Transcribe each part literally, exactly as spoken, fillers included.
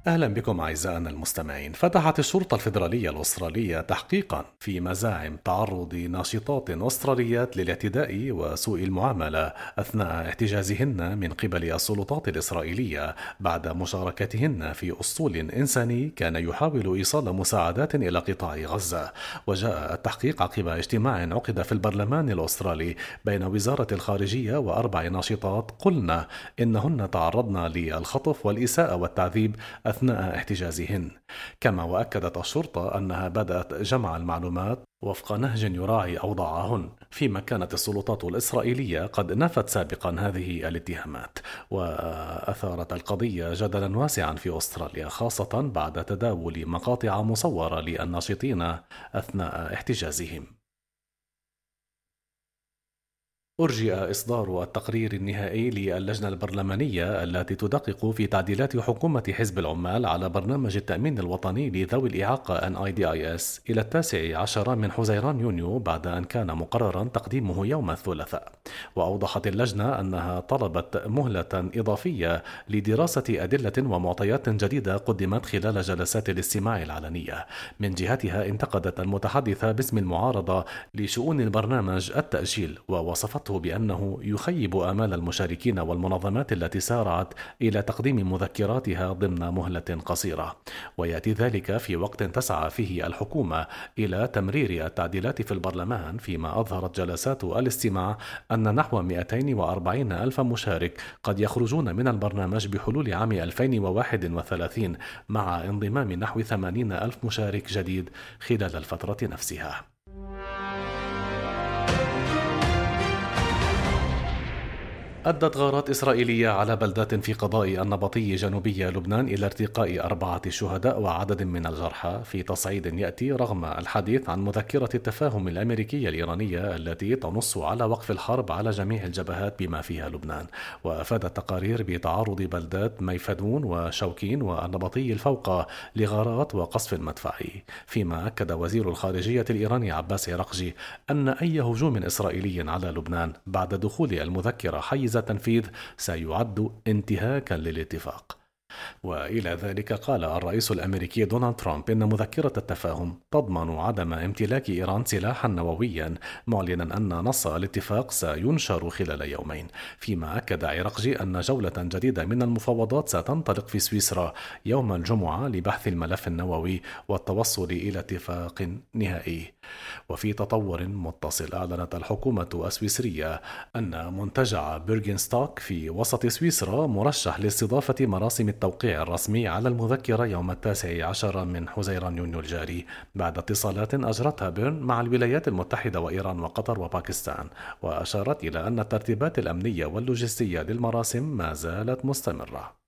أهلا بكم أعزائنا المستمعين. فتحت الشرطة الفيدرالية الأسترالية تحقيقا في مزاعم تعرض ناشطات أستراليات للاعتداء وسوء المعاملة أثناء احتجازهن من قبل السلطات الإسرائيلية بعد مشاركتهن في أسطول إنساني كان يحاول إيصال مساعدات إلى قطاع غزة. وجاء التحقيق عقب اجتماع عقد في البرلمان الأسترالي بين وزارة الخارجية وأربع ناشطات قلنا إنهن تعرضن للخطف والإساءة والتعذيب أثناء احتجازهن. كما وأكدت الشرطة أنها بدأت جمع المعلومات وفق نهج يراعي أوضاعهن، فيما كانت السلطات الإسرائيلية قد نفت سابقا هذه الاتهامات. وأثارت القضية جدلا واسعا في أستراليا، خاصة بعد تداول مقاطع مصورة للناشطين أثناء احتجازهم. أرجئ إصدار التقرير النهائي للجنة البرلمانية التي تدقق في تعديلات حكومة حزب العمال على برنامج التأمين الوطني لذوي الإعاقة إن آي دي آي إس إلى التاسع عشر من حزيران يونيو، بعد أن كان مقررا تقديمه يوم الثلاثاء. وأوضحت اللجنة أنها طلبت مهلة إضافية لدراسة أدلة ومعطيات جديدة قدمت خلال جلسات الاستماع العلنية. من جهتها انتقدت المتحدثة باسم المعارضة لشؤون البرنامج التأجيل، ووصفته بأنه يخيب آمال المشاركين والمنظمات التي سارعت إلى تقديم مذكراتها ضمن مهلة قصيرة. ويأتي ذلك في وقت تسعى فيه الحكومة إلى تمرير التعديلات في البرلمان، فيما أظهرت جلسات الاستماع أن نحو مئتين وأربعين ألف مشارك قد يخرجون من البرنامج بحلول عام ألفين وواحد وثلاثين، مع انضمام نحو ثمانين ألف مشارك جديد خلال الفترة نفسها. أدت غارات إسرائيلية على بلدات في قضاء النبطي جنوبي لبنان إلى ارتقاء أربعة شهداء وعدد من الجرحى، في تصعيد يأتي رغم الحديث عن مذكرة التفاهم الأمريكية الإيرانية التي تنص على وقف الحرب على جميع الجبهات بما فيها لبنان. وأفادت التقارير بتعرض بلدات ميفدون وشوكين والنبطي الفوقى لغارات وقصف مدفعي، فيما أكد وزير الخارجية الإيراني عباس عراقجي أن أي هجوم إسرائيلي على لبنان بعد دخول المذكرة حيز التنفيذ سيعد انتهاكا للاتفاق. وإلى ذلك قال الرئيس الأمريكي دونالد ترامب إن مذكرة التفاهم تضمن عدم امتلاك إيران سلاحا نوويا، معلنا أن نص الاتفاق سينشر خلال يومين. فيما أكد عراقجي أن جولة جديدة من المفاوضات ستنطلق في سويسرا يوم الجمعة لبحث الملف النووي والتوصل إلى اتفاق نهائي. وفي تطور متصل، أعلنت الحكومة السويسرية أن منتجع بيرغنستوك في وسط سويسرا مرشح لاستضافة مراسم التوقيع الرسمي على المذكرة يوم التاسع عشر من حزيران يونيو الجاري، بعد اتصالات أجرتها بيرن مع الولايات المتحدة وإيران وقطر وباكستان. وأشارت إلى أن الترتيبات الأمنية واللوجستية للمراسم ما زالت مستمرة.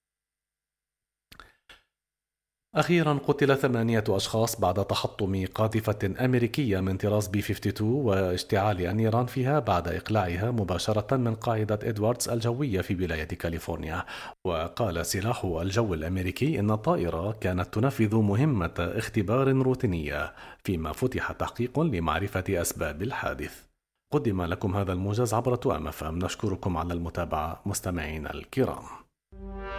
أخيرا قتل ثمانية أشخاص بعد تحطم قاذفة أمريكية من طراز بي اثنين وخمسين واشتعال النيران فيها بعد إقلاعها مباشرة من قاعدة إدواردز الجوية في ولاية كاليفورنيا. وقال سلاح الجو الأمريكي إن الطائرة كانت تنفذ مهمة اختبار روتينية، فيما فتح تحقيق لمعرفة أسباب الحادث. قدم لكم هذا الموجز عبر توأم أف أم. نشكركم على المتابعة مستمعين الكرام.